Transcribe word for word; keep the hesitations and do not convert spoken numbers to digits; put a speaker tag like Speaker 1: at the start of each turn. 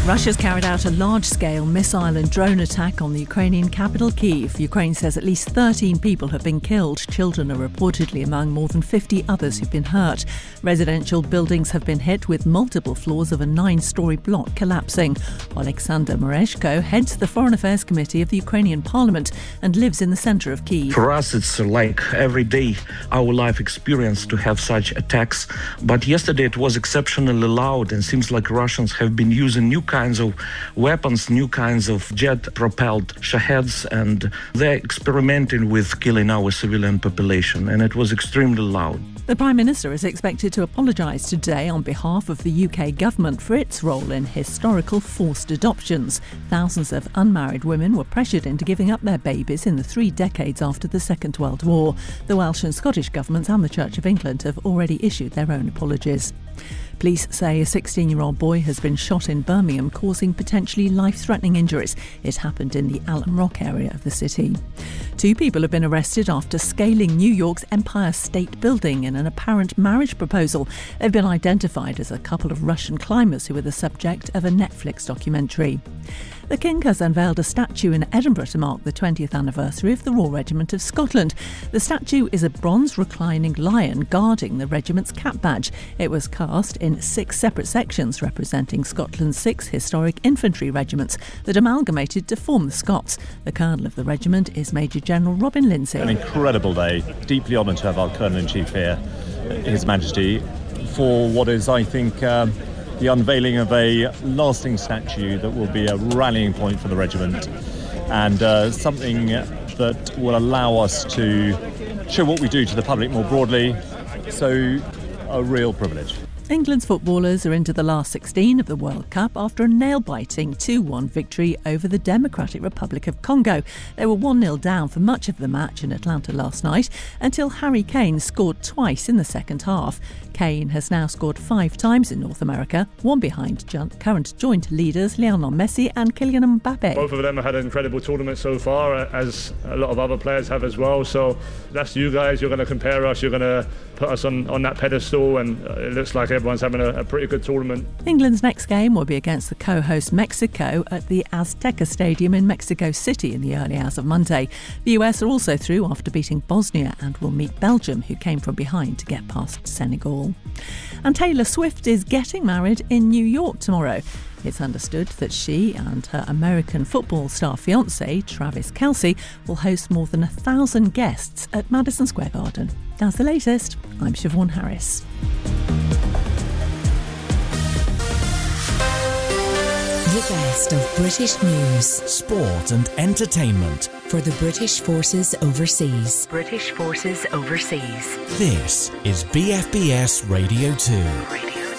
Speaker 1: Russia's carried out a large-scale missile and drone attack on the Ukrainian capital, Kyiv. Ukraine says at least thirteen people have been killed. Children are reportedly among more than fifty others who've been hurt. Residential buildings have been hit, with multiple floors of a nine-storey block collapsing. Alexander Mereshko heads the Foreign Affairs Committee of the Ukrainian Parliament and lives in the centre of Kyiv.
Speaker 2: For us, it's like every day our life experience to have such attacks. But yesterday it was exceptionally loud, and seems like Russians have been using new kinds of weapons, new kinds of jet-propelled Shaheds, and they're experimenting with killing our civilian population, and it was extremely loud.
Speaker 1: The Prime Minister is expected to apologise today on behalf of the U K government for its role in historical forced adoptions. Thousands of unmarried women were pressured into giving up their babies in the three decades after the Second World War. The Welsh and Scottish governments and the Church of England have already issued their own apologies. Police say a sixteen-year-old boy has been shot in Birmingham, causing potentially life-threatening injuries. It happened in the Alton Rock area of the city. Two people have been arrested after scaling New York's Empire State Building in an apparent marriage proposal. They've been identified as a couple of Russian climbers who were the subject of a Netflix documentary. The King has unveiled a statue in Edinburgh to mark the twentieth anniversary of the Royal Regiment of Scotland. The statue is a bronze reclining lion guarding the regiment's cap badge. It was cast in six separate sections representing Scotland's six historic infantry regiments that amalgamated to form the Scots. The Colonel of the regiment is Major General Robin Lindsay.
Speaker 3: An incredible day. Deeply honoured to have our Colonel-in-Chief here, His Majesty, for what is, I think, um, the unveiling of a lasting statue that will be a rallying point for the regiment, and uh, something that will allow us to show what we do to the public more broadly. So, a real privilege.
Speaker 1: England's footballers are into the last sixteen of the World Cup after a nail-biting two one victory over the Democratic Republic of Congo. They were one nil down for much of the match in Atlanta last night until Harry Kane scored twice in the second half. Kane has now scored five times in North America, one behind current joint leaders Lionel Messi and Kylian Mbappe.
Speaker 4: Both of them have had an incredible tournament so far, as a lot of other players have as well. So that's you guys. You're going to compare us. You're going to put us on, on that pedestal, and it looks like everyone's having a, a pretty good tournament.
Speaker 1: England's next game will be against the co-host Mexico at the Azteca Stadium in Mexico City in the early hours of Monday. The U S are also through after beating Bosnia and will meet Belgium, who came from behind to get past Senegal. And Taylor Swift is getting married in New York tomorrow. It's understood that she and her American football star fiancé, Travis Kelce, will host more than a thousand guests at Madison Square Garden. That's the latest. I'm Siobhan Harris.
Speaker 5: The best of British news,
Speaker 6: sport and entertainment
Speaker 5: for the British Forces Overseas.
Speaker 7: British Forces Overseas.
Speaker 6: This is B F B S Radio two.